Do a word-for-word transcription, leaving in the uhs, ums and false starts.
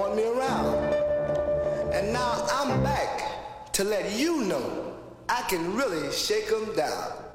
following me around. And now I'm back to let you know I can really shake 'em down.